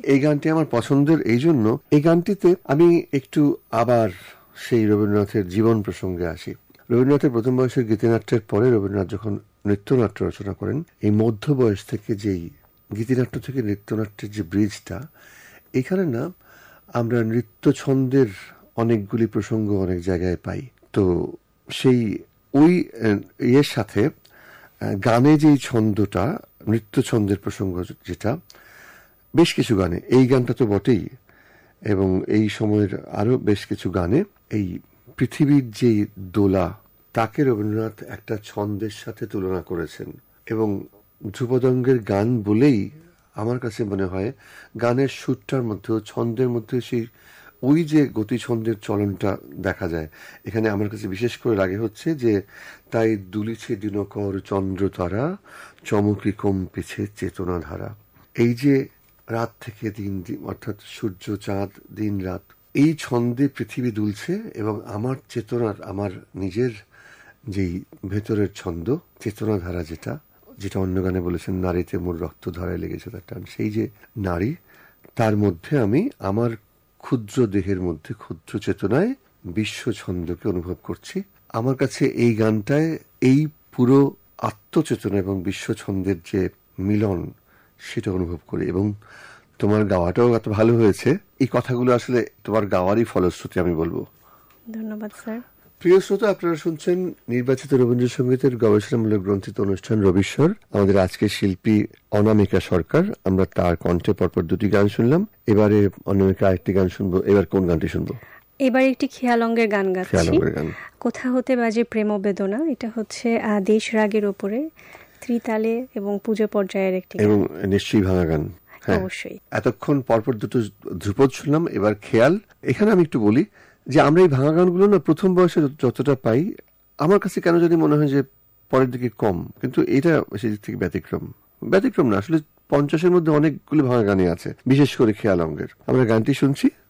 এই গানটি আমার পছন্দের এই জন্য, এই গানটিতে আমি একটু আবার সেই রবীন্দ্রনাথের জীবন প্রসঙ্গে আসি। রবীন্দ্রনাথের প্রথম বয়সের গীতিনাট্যের পরে রবীন্দ্রনাথ যখন নৃত্যনাট্য রচনা করেন, এই মধ্য বয়স থেকে যেই গীতিনাট্য থেকে নৃত্যনাট্যের যে ব্রিজটা, এখানে না আমরা নৃত্য ছন্দের অনেকগুলি প্রসঙ্গ অনেক জায়গায় পাই। তো সেই ওই এর সাথে গানে যেই ছন্দটা, নৃত্য ছন্দের প্রসঙ্গ যেটা বেশ কিছু গানে, এই গানটা তো বটেই, এবং এই সময়ের আরো বেশ কিছু গানে এই পৃথিবীর যে দোলা, তাকে রবীন্দ্রনাথ একটা ছন্দের সাথে তুলনা করেছেন। এবং ধ্রুপদঙ্গের গান বলেই আমার কাছে মনে হয় গানের সুরটার মধ্যে, ছন্দের মধ্যে সেই ওই যে গতি ছন্দের চলনটা দেখা যায় এখানে। আমার কাছে বিশেষ করে লাগে হচ্ছে যে, তাই দুলিছে দিনকর চন্দ্র তারা, চমকি কম্পিছে চেতনা ধারা। এই যে রাত থেকে দিন, অর্থাৎ সূর্য চাঁদ দিন রাত, এই ছন্দে পৃথিবী দুলছে, এবং আমার চেতনার, আমার নিজের যেই ভেতরের ছন্দ, চেতনা ধারা, যেটা যেটা অন্য গানে বলেছেন নারীতে মোর রক্ত ধারায় লেগেছে তার টান, সেই যে নারী, তার মধ্যে আমি আমার ক্ষুদ্র দেহের মধ্যে ক্ষুদ্র চেতনায় বিশ্ব ছন্দকে অনুভব করছি। আমার কাছে এই গানটায় এই পুরো আত্মচেতনা এবং বিশ্ব ছন্দের যে মিলন, সেটা অনুভব করি। এবং তোমার গাওয়াটাও এত ভালো হয়েছে, এই কথাগুলো আসলে তোমার গাওয়ারই ফলশ্রুতি আমি বলবো। ধন্যবাদ স্যার। প্রিয় শ্রোতা, আপনারা শুনছেন নির্বাচিত রবীন্দ্রসঙ্গীতের গবেষণামূলক গ্রন্থিত অনুষ্ঠান রবিশ্বর। আমাদের আজকের শিল্পী অনামিকা সরকার। আমরা তার কণ্ঠে পরপর দুটি গান শুনলাম। এবারে অনামিকা আরেকটি গান শুনবো। এবার কোন গানটি শুনবো? এবার একটি খেয়ালঙ্গের গান গাচ্ছি, কোথা হতে বাজে প্রেম বেদনা। এটা হচ্ছে দেশ রাগের উপরে ত্রিতালে এবং পুজো পর্যায়ের একটি, এবং নিশ্চয়ই ভাঙা গান। অবশ্যই। এতক্ষণ পরপর দুটো ধ্রুপদ শুনলাম, এবার খেয়াল। এখানে আমি একটু বলি যে আমরা এই ভাঙা গানগুলো না প্রথম বয়সে যতটা পাই, আমার কাছে কেন জানি মনে হয় যে পরের দিকে কম, কিন্তু এটা সেদিক থেকে ব্যতিক্রম না, আসলে 50-এর মধ্যে অনেকগুলো ভাঙা গানই আছে, বিশেষ করে খেয়াল অঙ্গের। আমরা গানটি শুনছি।